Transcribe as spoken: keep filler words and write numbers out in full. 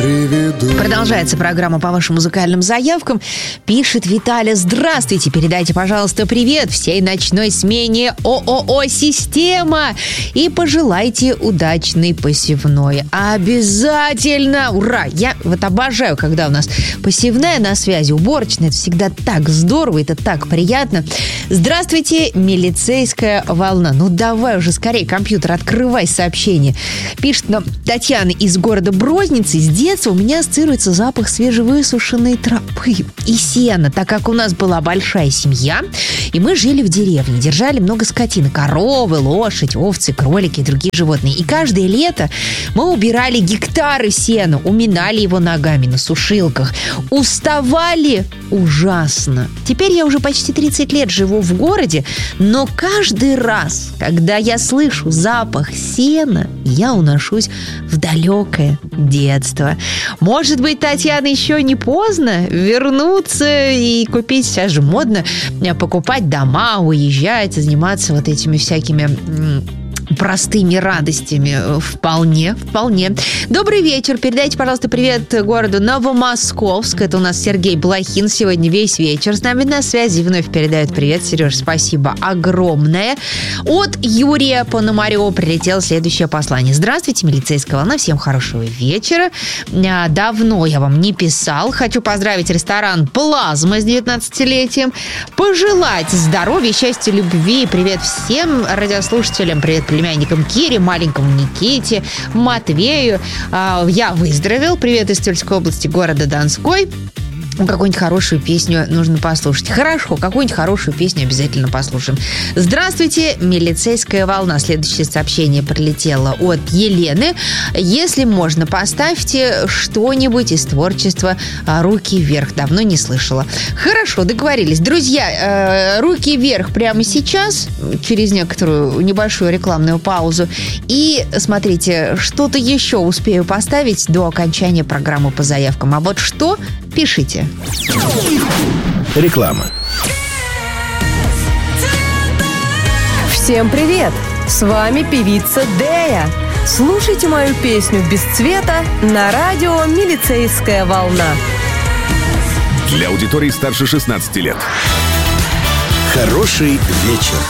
приведу. Продолжается программа по вашим музыкальным заявкам. Пишет Виталя: здравствуйте, передайте, пожалуйста, привет всей ночной смене ООО «Система» и пожелайте удачной посевной. Обязательно! Ура! Я вот обожаю, когда у нас посевная на связи, уборочная. Это всегда так здорово, это так приятно. Здравствуйте, милицейская волна. Ну давай уже скорее, компьютер, открывай сообщение. Пишет нам Татьяна из города Брозницы. С детства у меня ассоциируется запах свежевысушенной травы и сена, так как у нас была большая семья, и мы жили в деревне, держали много скотины: коровы, лошадь, овцы, кролики и другие животные. И каждое лето мы убирали гектары сена, уминали его ногами на сушилках. Уставали ужасно. Теперь я уже почти тридцать лет живу в городе, но каждый раз, когда я слышу запах сена, я уношусь в далекое детство. Может быть, Татьяна, еще не поздно вернуться и купить? Сейчас же модно покупать дома, уезжать, заниматься вот этими всякими простыми радостями. Вполне, вполне. Добрый вечер. Передайте, пожалуйста, привет городу Новомосковск. Это у нас Сергей Блохин. Сегодня весь вечер с нами на связи. Вновь передает привет. Сереж, спасибо огромное. От Юрия Пономарева прилетело следующее послание. Здравствуйте, милицейская волна. Всем хорошего вечера. Давно я вам не писал. Хочу поздравить ресторан «Плазма» с девятнадцатилетием. Пожелать здоровья, счастья, любви. Привет всем радиослушателям. Привет племянникам Кире, маленькому Никите, Матвею. Я выздоровел. Привет из Тульской области, города Донской. Какую-нибудь хорошую песню нужно послушать. Хорошо, какую-нибудь хорошую песню обязательно послушаем. Здравствуйте, милицейская волна. Следующее сообщение прилетело от Елены. Если можно, поставьте что-нибудь из творчества «Руки вверх». Давно не слышала. Хорошо, договорились. Друзья, «Руки вверх» прямо сейчас, через некоторую небольшую рекламную паузу. И смотрите, что-то еще успею поставить до окончания программы по заявкам. А вот что, пишите. Реклама. Всем привет! С вами певица Дея. Слушайте мою песню «Без цвета» на радио «Милицейская волна». Для аудитории старше шестнадцати лет. Хороший вечер.